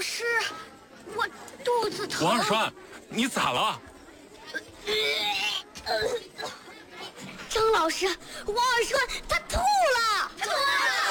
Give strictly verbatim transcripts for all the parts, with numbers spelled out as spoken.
师，我肚子疼。 王二栓，你咋了？ 张老师，王二栓他吐了！吐了！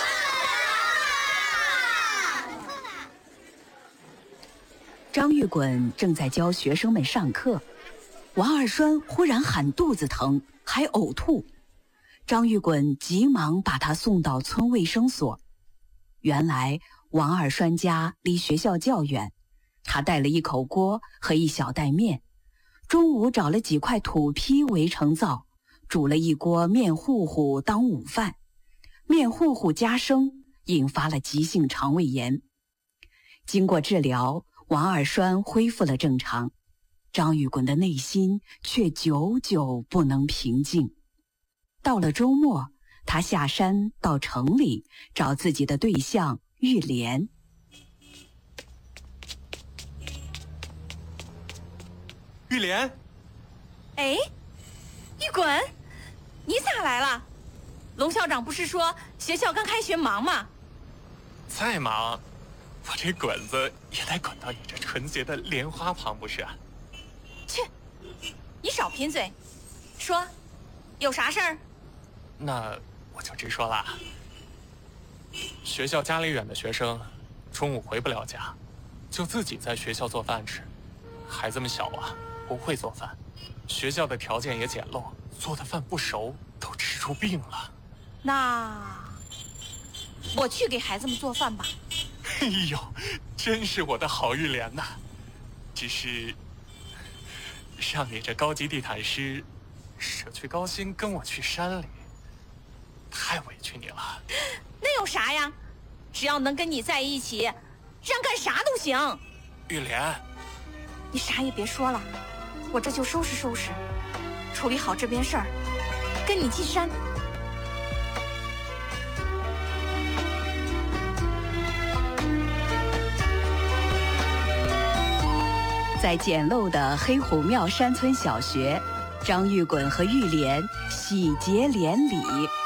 张玉滚正在教学生们上课，王二栓忽然喊肚子疼，还呕吐。张玉滚急忙把他送到村卫生所。原来王二栓家离学校较远，他带了一口锅和一小袋面，中午找了几块土坯围成灶，煮了一锅面糊糊当午饭。面糊糊加生，引发了急性肠胃炎。经过治疗，王二栓恢复了正常，张玉滚的内心却久久不能平静。到了周末，他下山到城里找自己的对象玉莲。 玉莲， 哎，玉滚，你咋来了？龙校长不是说学校刚开学忙吗？ 再忙，我这滚子也得滚到你这纯洁的莲花旁不是？ 去，你少贫嘴，说，有啥事儿？ 那我就直说了。学校家里远的学生，中午回不了家，就自己在学校做饭吃。孩子们小啊，不会做饭，学校的条件也简陋，做的饭不熟，都吃出病了。 那我去给孩子们做饭吧。 哎呦，真是我的好玉莲呐！只是让你这高级地毯师舍去高薪跟我去山里，太委屈你了。 那有啥呀？只要能跟你在一起，让干啥都行。 玉莲， 你啥也别说了，我这就收拾收拾，处理好这边事儿，跟你进山。 在简陋的黑虎庙山村小学，张玉滚和玉莲喜结连理。